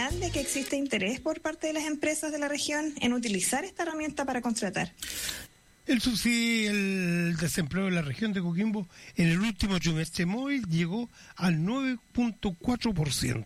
señal de que existe interés por parte de las empresas de la región en utilizar esta herramienta para contratar. El subsidio el desempleo de la región de Coquimbo en el último trimestre móvil llegó al 9.4%.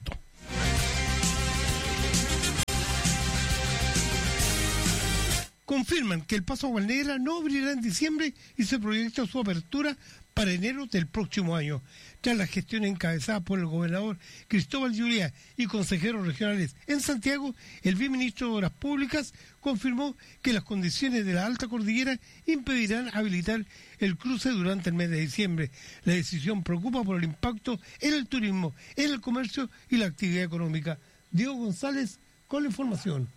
Confirman que el Paso Aguas Negras no abrirá en diciembre y se proyecta su apertura para enero del próximo año. Tras la gestión encabezada por el gobernador Cristóbal Llullía y consejeros regionales en Santiago, el viceministro de Obras Públicas confirmó que las condiciones de la alta cordillera impedirán habilitar el cruce durante el mes de diciembre. La decisión preocupa por el impacto en el turismo, en el comercio y la actividad económica. Diego González con la información.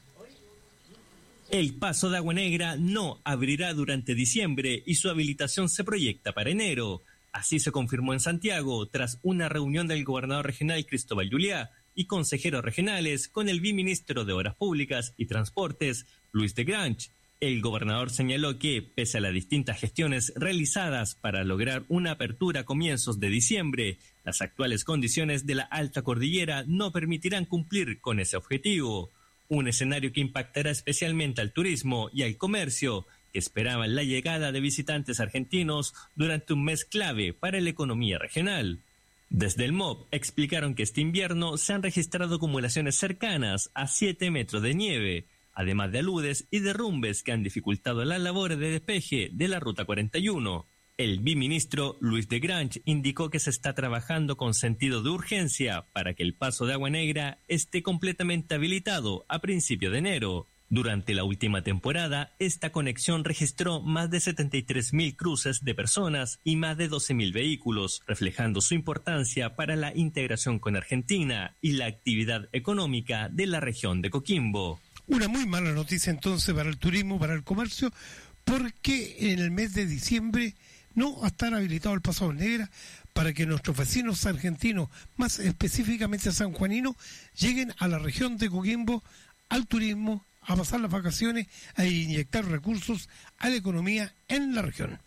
El Paso de Agua Negra no abrirá durante diciembre y su habilitación se proyecta para enero. Así se confirmó en Santiago tras una reunión del gobernador regional Cristóbal Llullía y consejeros regionales con el viceministro de Obras Públicas y Transportes, Luis de Grange. El gobernador señaló que, pese a las distintas gestiones realizadas para lograr una apertura a comienzos de diciembre, las actuales condiciones de la alta cordillera no permitirán cumplir con ese objetivo. Un escenario que impactará especialmente al turismo y al comercio, que esperaban la llegada de visitantes argentinos durante un mes clave para la economía regional. Desde el MOB explicaron que este invierno se han registrado acumulaciones cercanas a 7 metros de nieve, además de aludes y derrumbes que han dificultado las labores de despeje de la Ruta 41. El viceministro Luis de Grange indicó que se está trabajando con sentido de urgencia para que el Paso de Agua Negra esté completamente habilitado a principios de enero. Durante la última temporada, esta conexión registró más de 73.000 cruces de personas y más de 12.000 vehículos, reflejando su importancia para la integración con Argentina y la actividad económica de la región de Coquimbo. Una muy mala noticia entonces para el turismo, para el comercio, porque en el mes de diciembre no va a estar habilitado el Paso Aguas Negras para que nuestros vecinos argentinos, más específicamente sanjuaninos, lleguen a la región de Coquimbo al turismo, a pasar las vacaciones, a inyectar recursos a la economía en la región.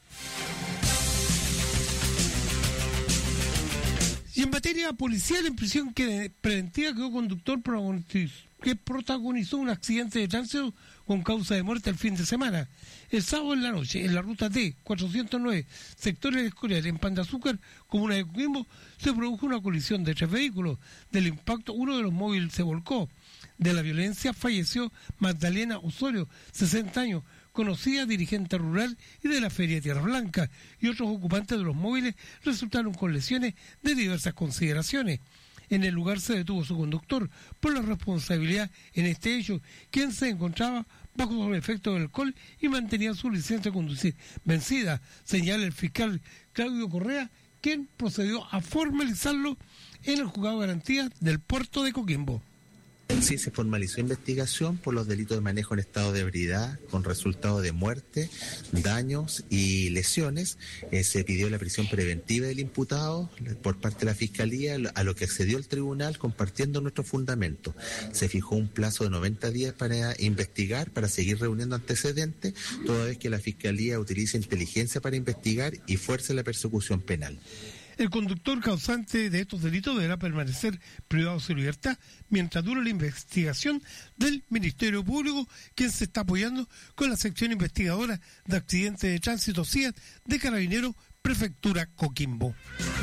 Y en materia policial, en prisión preventiva quedó conductor que protagonizó un accidente de tránsito con causa de muerte el fin de semana. El sábado en la noche, en la ruta T409, sector El Escorial, en Pan de Azúcar, comuna de Coquimbo, se produjo una colisión de 3 vehículos. Del impacto, uno de los móviles se volcó. De la violencia falleció Magdalena Osorio, 60 años, conocida dirigente rural y de la Feria de Tierra Blanca, y otros ocupantes de los móviles resultaron con lesiones de diversas consideraciones. En el lugar se detuvo su conductor por la responsabilidad en este hecho, quien se encontraba bajo el efecto del alcohol y mantenía su licencia de conducir vencida, señala el fiscal Claudio Correa, quien procedió a formalizarlo en el juzgado de garantía del puerto de Coquimbo. Sí, se formalizó investigación por los delitos de manejo en estado de ebriedad con resultado de muerte, daños y lesiones. Se pidió la prisión preventiva del imputado por parte de la Fiscalía, a lo que accedió el tribunal compartiendo nuestros fundamentos. Se fijó un plazo de 90 días para investigar, para seguir reuniendo antecedentes, toda vez que la Fiscalía utiliza inteligencia para investigar y fuerza la persecución penal. El conductor causante de estos delitos deberá permanecer privado de su libertad mientras dure la investigación del Ministerio Público, quien se está apoyando con la sección investigadora de accidentes de tránsito CIAT de Carabineros, Prefectura Coquimbo.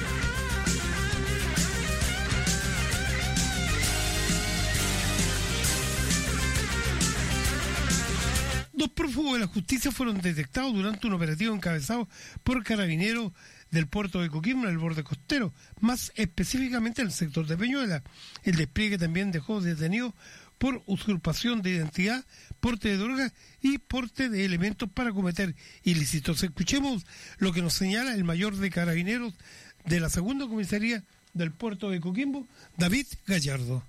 Dos prófugos de la justicia fueron detectados durante un operativo encabezado por Carabineros del puerto de Coquimbo en el borde costero, más específicamente en el sector de Peñuela. El despliegue también dejó detenidos por usurpación de identidad, porte de drogas y porte de elementos para cometer ilícitos. Escuchemos lo que nos señala el mayor de Carabineros de la segunda comisaría del puerto de Coquimbo, David Gallardo.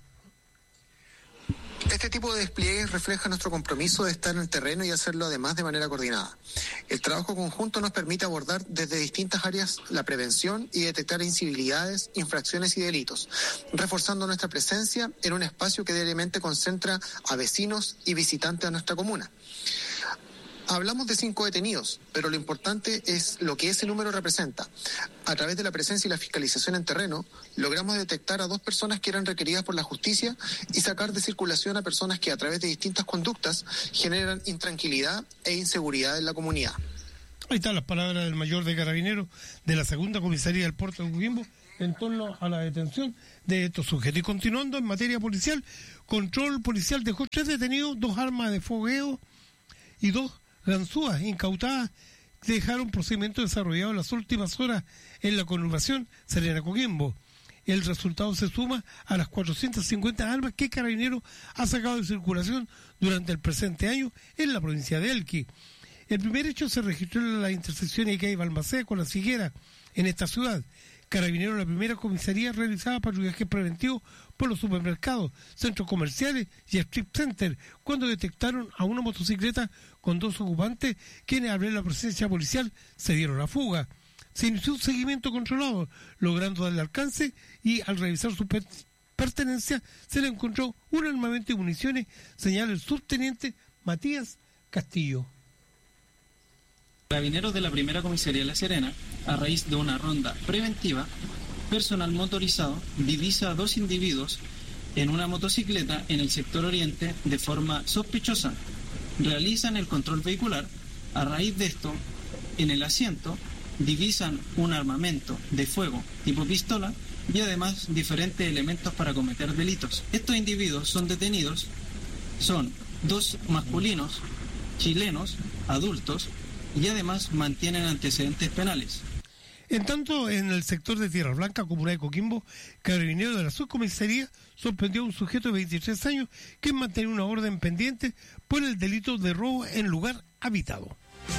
Este tipo de despliegues refleja nuestro compromiso de estar en el terreno y hacerlo además de manera coordinada. El trabajo conjunto nos permite abordar desde distintas áreas la prevención y detectar incivilidades, infracciones y delitos, reforzando nuestra presencia en un espacio que diariamente concentra a vecinos y visitantes de nuestra comuna. Hablamos de 5 detenidos, pero lo importante es lo que ese número representa. A través de la presencia y la fiscalización en terreno, logramos detectar a 2 personas que eran requeridas por la justicia y sacar de circulación a personas que a través de distintas conductas generan intranquilidad e inseguridad en la comunidad. Ahí están las palabras del mayor de Carabineros de la segunda comisaría del puerto de Coquimbo en torno a la detención de estos sujetos. Y continuando en materia policial, control policial dejó 3 detenidos, 2 armas de fogueo y 2 ganzúas incautadas. Dejaron procedimiento desarrollado en las últimas horas en la conurbación Serena Coquimbo. El resultado se suma a las 450 armas que Carabineros ha sacado de circulación durante el presente año en la provincia de Elqui. El primer hecho se registró en la intersección Icay-Balmaceda con La Figuera, en esta ciudad. Carabineros, la primera comisaría, realizaba patrullaje preventivo por los supermercados, centros comerciales y strip center, cuando detectaron a una motocicleta con 2 ocupantes, quienes al ver la presencia policial se dieron a fuga. Se inició un seguimiento controlado, logrando darle alcance, y al revisar su pertenencia se le encontró un armamento y municiones, señala el subteniente Matías Castillo. Carabineros de la primera comisaría de La Serena, a raíz de una ronda preventiva, personal motorizado divisa a 2 individuos en una motocicleta en el sector oriente de forma sospechosa. Realizan el control vehicular. A raíz de esto, en el asiento divisan un armamento de fuego tipo pistola y además diferentes elementos para cometer delitos. Estos individuos son detenidos, son 2 masculinos chilenos adultos y además mantienen antecedentes penales. En tanto, en el sector de Tierra Blanca, comuna de Coquimbo, Carabineros de la subcomisaría sorprendió a un sujeto de 23 años que mantenía una orden pendiente por el delito de robo en lugar habitado.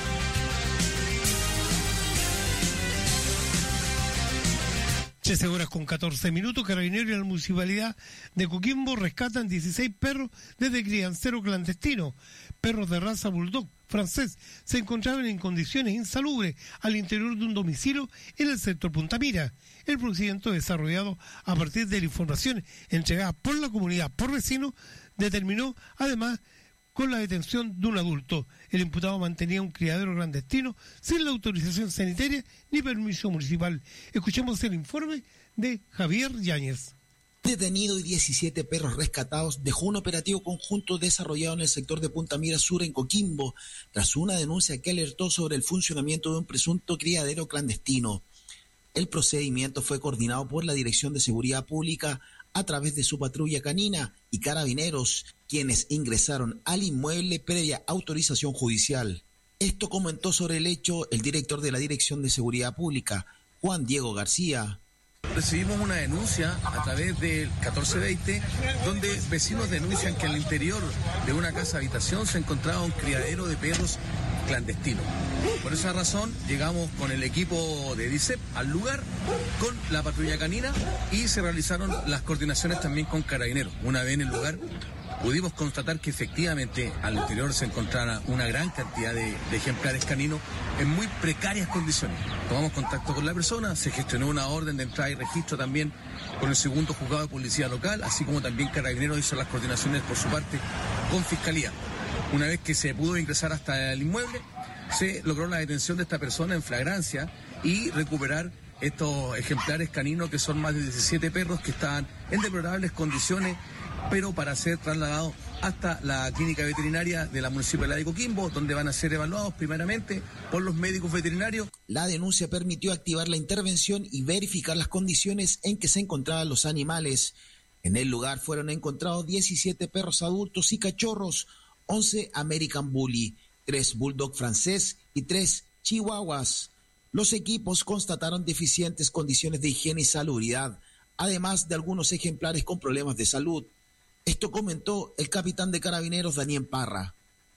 13:14. Carabineros y la municipalidad de Coquimbo rescatan 16 perros desde criancero clandestino. Perros de raza bulldog francés se encontraban en condiciones insalubres al interior de un domicilio en el sector Punta Mira. El procedimiento desarrollado a partir de la información entregada por la comunidad por vecinos determinó además con la detención de un adulto. El imputado mantenía un criadero clandestino sin la autorización sanitaria ni permiso municipal. Escuchemos el informe de Javier Yáñez. Detenido y 17 perros rescatados dejó un operativo conjunto desarrollado en el sector de Punta Mira Sur en Coquimbo, tras una denuncia que alertó sobre el funcionamiento de un presunto criadero clandestino. El procedimiento fue coordinado por la Dirección de Seguridad Pública a través de su patrulla canina y Carabineros, quienes ingresaron al inmueble previa autorización judicial. Esto comentó sobre el hecho el director de la Dirección de Seguridad Pública, Juan Diego García. Recibimos una denuncia a través del 1420, donde vecinos denuncian que al interior de una casa habitación se encontraba un criadero de perros clandestino. Por esa razón llegamos con el equipo de DICEP al lugar, con la patrulla canina, y se realizaron las coordinaciones también con Carabineros. Una vez en el lugar pudimos constatar que efectivamente al interior se encontraba una gran cantidad de ejemplares caninos en muy precarias condiciones. Tomamos contacto con la persona, se gestionó una orden de entrada y registro también con el segundo juzgado de policía local, así como también Carabineros hizo las coordinaciones por su parte con Fiscalía. Una vez que se pudo ingresar hasta el inmueble, se logró la detención de esta persona en flagrancia y recuperar estos ejemplares caninos, que son más de 17 perros que estaban en deplorables condiciones, pero para ser trasladados hasta la clínica veterinaria de la Municipalidad de Coquimbo, donde van a ser evaluados primeramente por los médicos veterinarios. La denuncia permitió activar la intervención y verificar las condiciones en que se encontraban los animales. En el lugar fueron encontrados 17 perros adultos y cachorros, 11 American Bully, 3 Bulldog francés y 3 Chihuahuas. Los equipos constataron deficientes condiciones de higiene y salubridad, además de algunos ejemplares con problemas de salud. Esto comentó el capitán de Carabineros, Daniel Parra.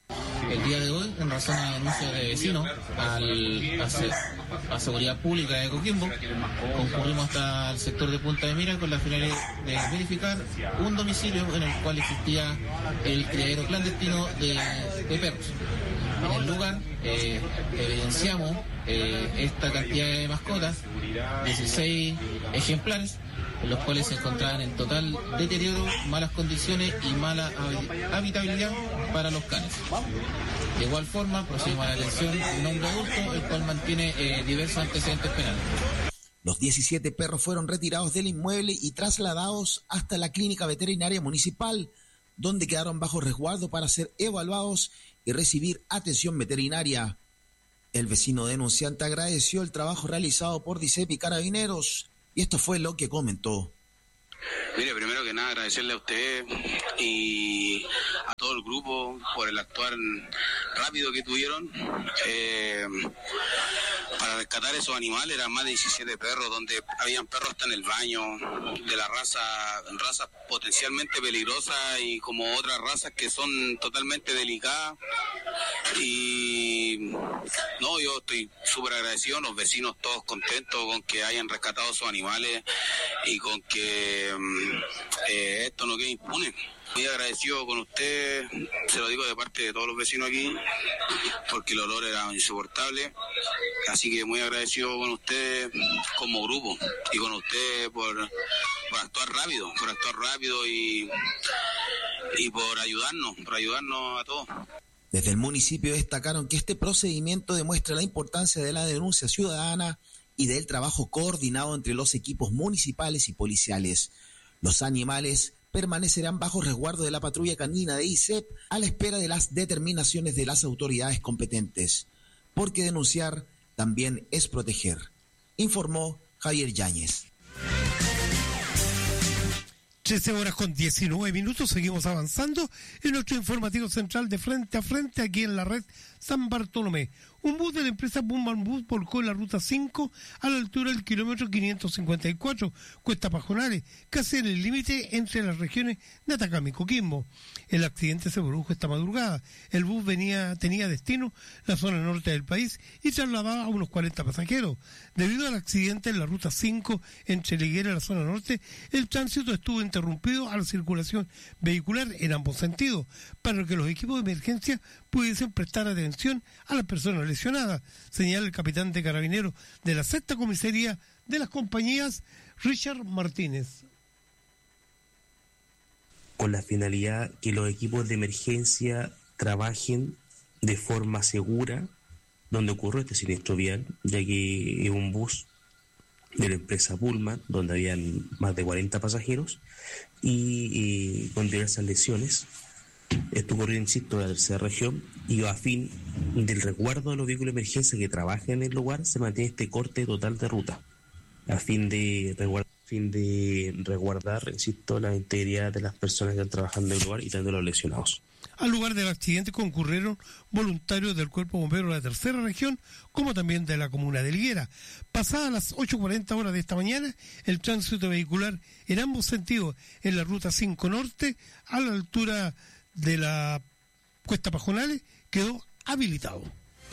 El día de hoy, en razón a la denuncia de vecinos a Seguridad Pública de Coquimbo, concurrimos hasta el sector de Punta de Mira con la finalidad de verificar un domicilio en el cual existía el criadero clandestino de perros. En el lugar evidenciamos esta cantidad de mascotas, 16 ejemplares, los cuales se encontraban en total deterioro, malas condiciones y mala habitabilidad para los canes. De igual forma, procedimos a la detención de un hombre adulto, el cual mantiene diversos antecedentes penales. Los 17 perros fueron retirados del inmueble y trasladados hasta la clínica veterinaria municipal, donde quedaron bajo resguardo para ser evaluados y recibir atención veterinaria. El vecino denunciante agradeció el trabajo realizado por DICEP y Carabineros, y esto fue lo que comentó. Mire, primero que nada agradecerle a usted y a todo el grupo por el actuar rápido que tuvieron para rescatar esos animales. Eran más de 17 perros, donde habían perros hasta en el baño, de la razas potencialmente peligrosas y como otras razas que son totalmente delicadas. Y no, yo estoy súper agradecido, los vecinos todos contentos con que hayan rescatado esos animales y con que esto no quede impune. Muy agradecido con usted, se lo digo de parte de todos los vecinos aquí, porque el olor era insoportable. Así que muy agradecido con usted como grupo y con usted por actuar rápido y por ayudarnos a todos. Desde el municipio destacaron que este procedimiento demuestra la importancia de la denuncia ciudadana y del trabajo coordinado entre los equipos municipales y policiales. Los animales permanecerán bajo resguardo de la patrulla canina de DICEP a la espera de las determinaciones de las autoridades competentes, porque denunciar también es proteger, informó Javier Yáñez. 13:19, seguimos avanzando en nuestro informativo central de Frente a Frente aquí en la red San Bartolomé. Un bus de la empresa Pullman Bus volcó en la ruta 5 a la altura del kilómetro 554, Cuesta Pajonales, casi en el límite entre las regiones de Atacama y Coquimbo. El accidente se produjo esta madrugada. El bus tenía destino la zona norte del país y trasladaba a unos 40 pasajeros. Debido al accidente en la ruta 5 entre la Higuera y la zona norte, el tránsito estuvo interrumpido a la circulación vehicular en ambos sentidos, para que los equipos de emergencia pudiesen prestar atención a las personas lesionadas, señala el capitán de Carabineros de la 6ª Comisaría de las Compañías, Richard Martínez. Con la finalidad que los equipos de emergencia trabajen de forma segura donde ocurrió este siniestro vial, ya que es un bus de la empresa Pullman, donde habían más de 40 pasajeros y con diversas lesiones. Esto ocurrió, insisto, en la 3ª región, y a fin del resguardo de los vehículos de emergencia que trabajan en el lugar, se mantiene este corte total de ruta, a fin de resguardar, insisto, la integridad de las personas que están trabajando en el lugar y también de los lesionados. Al lugar del accidente concurrieron voluntarios del Cuerpo Bombero de la 3ª región, como también de la comuna de Higuera. Pasadas las 8:40 horas de esta mañana, el tránsito vehicular en ambos sentidos en la ruta 5 norte, a la altura de la Cuesta Pajonales, quedó habilitado.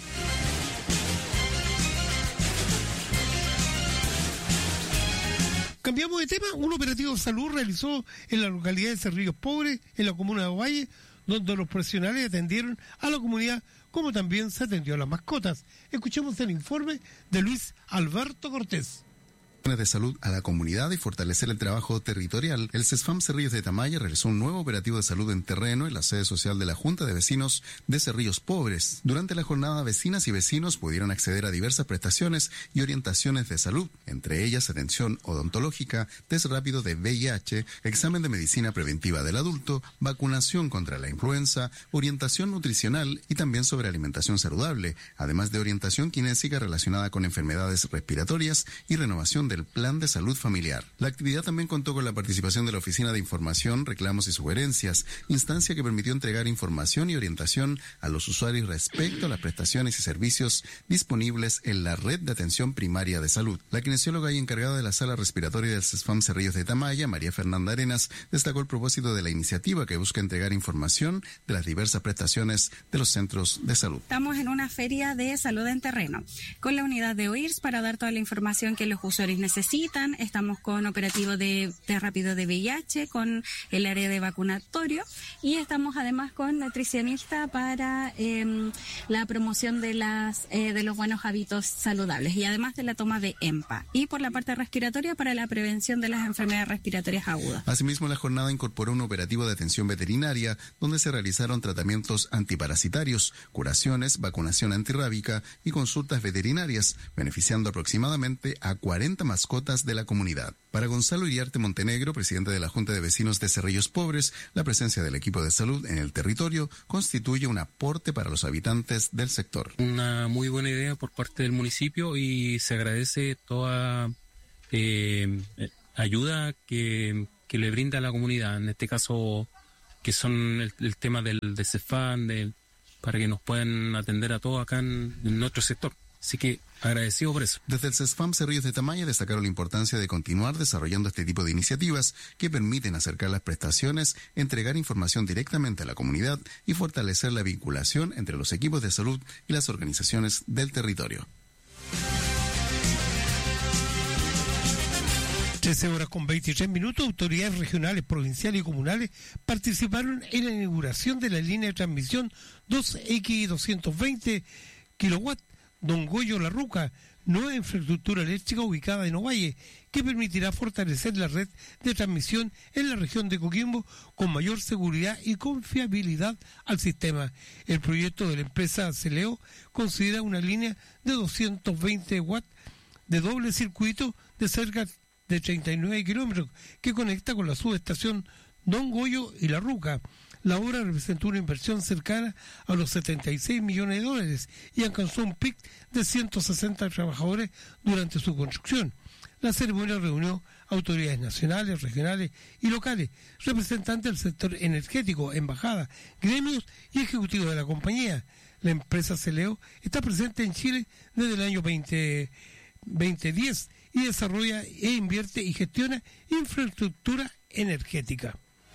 Cambiamos de tema. Un operativo de salud realizó en la localidad de Cerrillos Pobres, en la comuna de Ovalle, donde los profesionales atendieron a la comunidad, como también se atendió a las mascotas. Escuchemos el informe de Luis Alberto Cortés. De salud a la comunidad y fortalecer el trabajo territorial, el CESFAM Cerrillos de Tamaya realizó un nuevo operativo de salud en terreno en la sede social de la Junta de Vecinos de Cerrillos Pobres. Durante la jornada, vecinas y vecinos pudieron acceder a diversas prestaciones y orientaciones de salud, entre ellas atención odontológica, test rápido de VIH, examen de medicina preventiva del adulto, vacunación contra la influenza, orientación nutricional y también sobre alimentación saludable, además de orientación kinésica relacionada con enfermedades respiratorias y renovación del plan de salud familiar. La actividad también contó con la participación de la Oficina de Información, Reclamos y Sugerencias, instancia que permitió entregar información y orientación a los usuarios respecto a las prestaciones y servicios disponibles en la red de atención primaria de salud. La kinesióloga y encargada de la sala respiratoria del CESFAM Cerrillos de Tamaya, María Fernanda Arenas, destacó el propósito de la iniciativa, que busca entregar información de las diversas prestaciones de los centros de salud. Estamos en una feria de salud en terreno con la unidad de OIRS para dar toda la información que los usuarios necesitan. Estamos con operativo de rápido de VIH, con el área de vacunatorio, y estamos además con nutricionista para la promoción de los buenos hábitos saludables, y además de la toma de EMPA, y por la parte respiratoria para la prevención de las enfermedades respiratorias agudas. Asimismo, la jornada incorporó un operativo de atención veterinaria donde se realizaron tratamientos antiparasitarios, curaciones, vacunación antirrábica y consultas veterinarias, beneficiando aproximadamente a 40 mascotas de la comunidad. Para Gonzalo Iriarte Montenegro, presidente de la Junta de Vecinos de Cerrillos Pobres, la presencia del equipo de salud en el territorio constituye un aporte para los habitantes del sector. Una muy buena idea por parte del municipio y se agradece toda ayuda que le brinda a la comunidad, en este caso que son el tema del CESFAM, para que nos puedan atender a todos acá en nuestro sector. Así que agradecido por eso. Desde el CESFAM Cerrillos de Tamaya destacaron la importancia de continuar desarrollando este tipo de iniciativas que permiten acercar las prestaciones, entregar información directamente a la comunidad y fortalecer la vinculación entre los equipos de salud y las organizaciones del territorio. 13:23. Autoridades regionales, provinciales y comunales participaron en la inauguración de la línea de transmisión 2X220 kW Don Goyo La Ruca, nueva infraestructura eléctrica ubicada en Ovalle, que permitirá fortalecer la red de transmisión en la región de Coquimbo con mayor seguridad y confiabilidad al sistema. El proyecto de la empresa Celeo considera una línea de 220 watts de doble circuito de cerca de 39 kilómetros que conecta con la subestación Don Goyo y La Ruca. La obra representó una inversión cercana a los $76 millones y alcanzó un pic de 160 trabajadores durante su construcción. La ceremonia reunió autoridades nacionales, regionales y locales, representantes del sector energético, embajadas, gremios y ejecutivos de la compañía. La empresa Celeo está presente en Chile desde el año 2010 y desarrolla e invierte y gestiona infraestructura energética.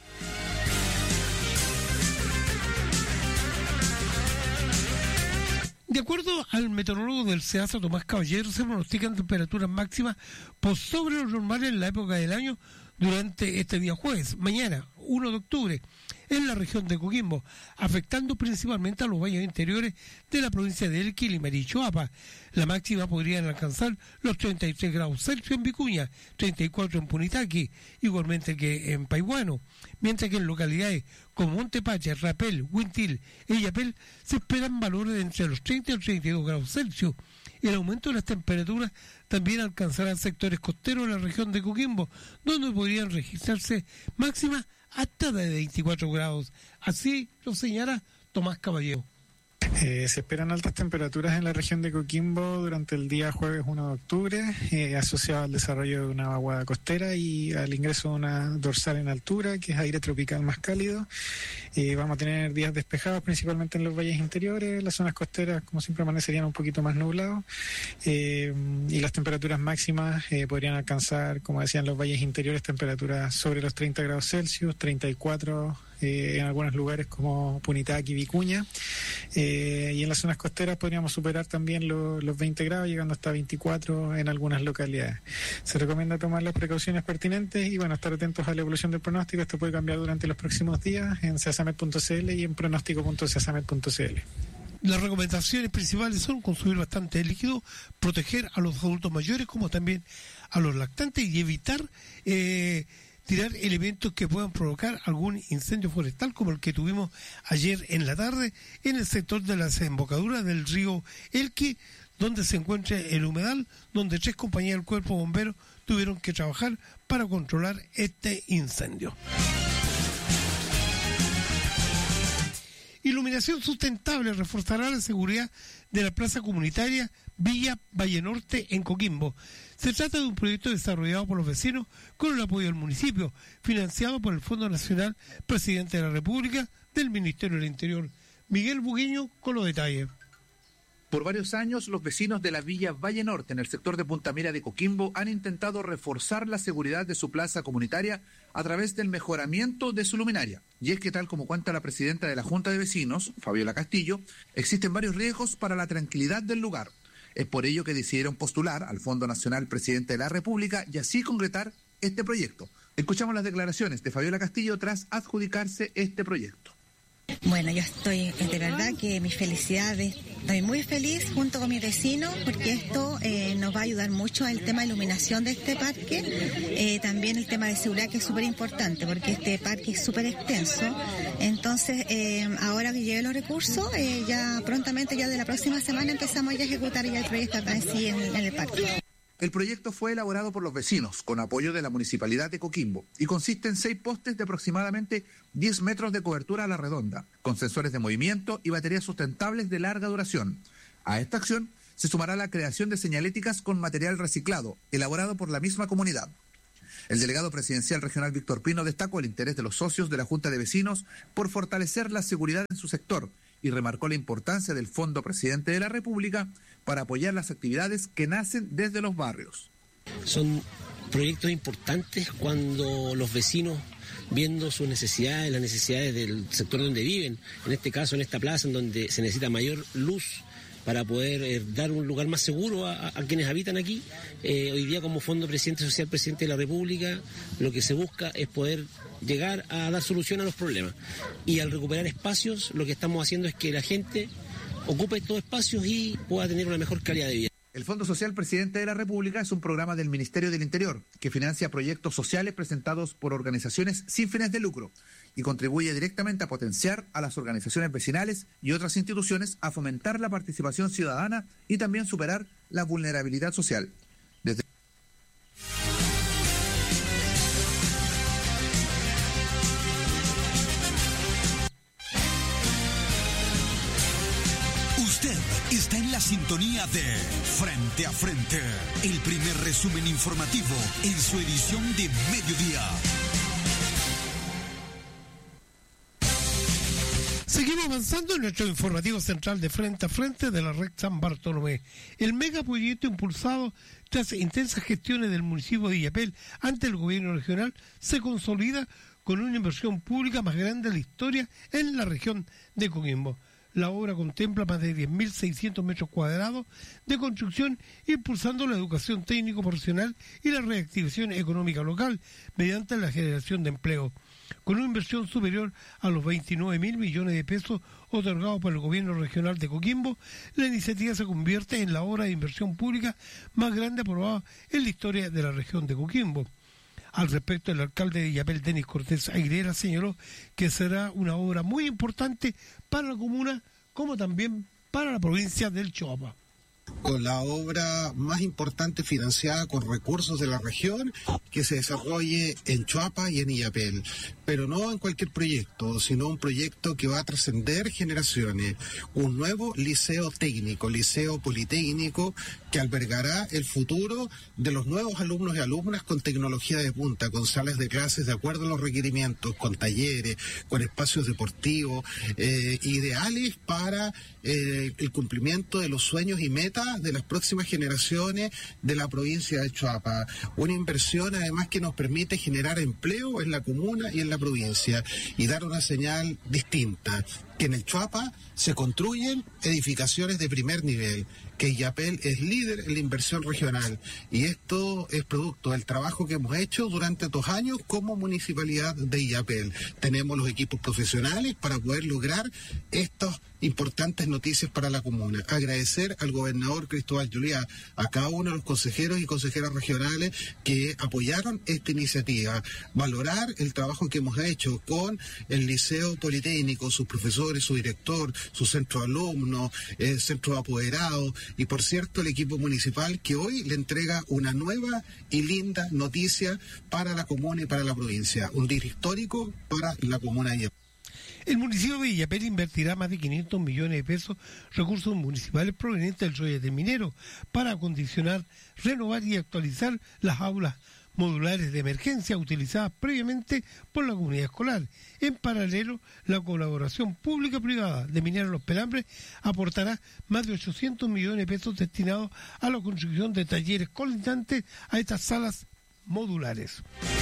De acuerdo al meteorólogo del SEASA, Tomás Caballero, se pronostican temperaturas máximas por sobre lo normal en la época del año durante este día jueves, mañana, 1 de octubre, en la región de Coquimbo, afectando principalmente a los valles interiores de la provincia de Elqui, Limarí y Choapa. La máxima podrían alcanzar los 33 grados Celsius en Vicuña, 34 en Punitaqui, igualmente que en Paihuano, mientras que en localidades como Montepache, Rapel, Huintil y Yapel se esperan valores de entre los 30 y los 32 grados Celsius. El aumento de las temperaturas también alcanzará sectores costeros de la región de Coquimbo, donde podrían registrarse máximas hasta de 24 grados. Así lo señala Tomás Caballero. Se esperan altas temperaturas en la región de Coquimbo durante el día jueves 1 de octubre, asociado al desarrollo de una vaguada costera y al ingreso de una dorsal en altura, que es aire tropical más cálido. Vamos a tener días despejados, principalmente en los valles interiores. Las zonas costeras, como siempre, amanecerían un poquito más nublados. Y las temperaturas máximas podrían alcanzar, como decían los valles interiores, temperaturas sobre los 30 grados Celsius, 34 en algunos lugares como Punitaqui y Vicuña, y en las zonas costeras podríamos superar también los 20 grados, llegando hasta 24 en algunas localidades. Se recomienda tomar las precauciones pertinentes y estar atentos a la evolución del pronóstico. Esto puede cambiar durante los próximos días en ceasamet.cl y en pronóstico.ceasamet.cl. Las recomendaciones principales son consumir bastante líquido, proteger a los adultos mayores como también a los lactantes y evitar tirar elementos que puedan provocar algún incendio forestal, como el que tuvimos ayer en la tarde en el sector de la desembocadura del río Elqui, donde se encuentra el humedal, donde 3 compañías del Cuerpo Bombero tuvieron que trabajar para controlar este incendio. Iluminación sustentable reforzará la seguridad de la plaza comunitaria Villa Valle Norte en Coquimbo. Se trata de un proyecto desarrollado por los vecinos con el apoyo del municipio, financiado por el Fondo Nacional Presidente de la República del Ministerio del Interior. Miguel Bugueño con los detalles. Por varios años, los vecinos de la Villa Valle Norte, en el sector de Punta Mira de Coquimbo, han intentado reforzar la seguridad de su plaza comunitaria a través del mejoramiento de su luminaria. Y es que, tal como cuenta la presidenta de la Junta de Vecinos, Fabiola Castillo, existen varios riesgos para la tranquilidad del lugar. Es por ello que decidieron postular al Fondo Nacional Presidente de la República y así concretar este proyecto. Escuchamos las declaraciones de Fabiola Castillo tras adjudicarse este proyecto. Bueno, yo estoy, de verdad que mis felicidades, estoy muy feliz junto con mis vecinos porque esto nos va a ayudar mucho al tema de iluminación de este parque, también el tema de seguridad que es súper importante porque este parque es súper extenso, entonces ahora que lleguen los recursos, ya prontamente, ya de la próxima semana empezamos ya a ejecutar ya el proyecto acá en sí en el parque. El proyecto fue elaborado por los vecinos, con apoyo de la Municipalidad de Coquimbo, y consiste en 6 postes de aproximadamente 10 metros de cobertura a la redonda, con sensores de movimiento y baterías sustentables de larga duración. A esta acción se sumará la creación de señaléticas con material reciclado, elaborado por la misma comunidad. El delegado presidencial regional Víctor Pino destacó el interés de los socios de la Junta de Vecinos por fortalecer la seguridad en su sector y remarcó la importancia del Fondo Presidente de la República para apoyar las actividades que nacen desde los barrios. Son proyectos importantes cuando los vecinos, viendo sus necesidades, las necesidades del sector donde viven, en este caso en esta plaza en donde se necesita mayor luz para poder dar un lugar más seguro a quienes habitan aquí. Hoy día como Fondo Presidente Social Presidente de la República lo que se busca es poder llegar a dar solución a los problemas. Y al recuperar espacios lo que estamos haciendo es que la gente ocupe estos espacios y pueda tener una mejor calidad de vida. El Fondo Social Presidente de la República es un programa del Ministerio del Interior que financia proyectos sociales presentados por organizaciones sin fines de lucro y contribuye directamente a potenciar a las organizaciones vecinales y otras instituciones a fomentar la participación ciudadana y también superar la vulnerabilidad social. Usted está en la sintonía de Frente a Frente, el primer resumen informativo en su edición de mediodía. Seguimos avanzando en nuestro informativo central de Frente a Frente de la Red San Bartolomé. El megaproyecto impulsado tras intensas gestiones del municipio de Illapel ante el gobierno regional se consolida con una inversión pública más grande de la historia en la región de Coquimbo. La obra contempla más de 10.600 metros cuadrados de construcción, impulsando la educación técnico-profesional y la reactivación económica local mediante la generación de empleo. Con una inversión superior a los 29.000 millones de pesos otorgados por el gobierno regional de Coquimbo, la iniciativa se convierte en la obra de inversión pública más grande aprobada en la historia de la región de Coquimbo. Al respecto, el alcalde de Illapel, Denis Cortés Aguilera, señaló que será una obra muy importante para la comuna como también para la provincia del Choapa. Con la obra más importante financiada con recursos de la región que se desarrolle en Choapa y en Illapel, pero no en cualquier proyecto, sino un proyecto que va a trascender generaciones, un nuevo liceo técnico, liceo politécnico que albergará el futuro de los nuevos alumnos y alumnas con tecnología de punta, con salas de clases de acuerdo a los requerimientos, con talleres, con espacios deportivos, ideales para el cumplimiento de los sueños y metas de las próximas generaciones de la provincia de Choapa. Una inversión además que nos permite generar empleo en la comuna y en la provincia y dar una señal distinta, que en el Choapa se construyen edificaciones de primer nivel, que Illapel es líder en la inversión regional y esto es producto del trabajo que hemos hecho durante 2 años como municipalidad de Illapel. Tenemos los equipos profesionales para poder lograr estas importantes noticias para la comuna. Agradecer al gobernador Cristóbal Juliá, a cada uno de los consejeros y consejeras regionales que apoyaron esta iniciativa, valorar el trabajo que hemos hecho con el Liceo Politécnico, sus profesores, su director, su centro de alumnos, el centro de apoderados y por cierto el equipo municipal que hoy le entrega una nueva y linda noticia para la comuna y para la provincia, un día histórico para la comuna de Illapel. El municipio de Illapel invertirá más de 500 millones de pesos recursos municipales provenientes del royalty minero para acondicionar, renovar y actualizar las aulas modulares de emergencia utilizadas previamente por la comunidad escolar. En paralelo, la colaboración pública-privada de Mineros Los Pelambres aportará más de 800 millones de pesos destinados a la construcción de talleres colindantes a estas salas modulares.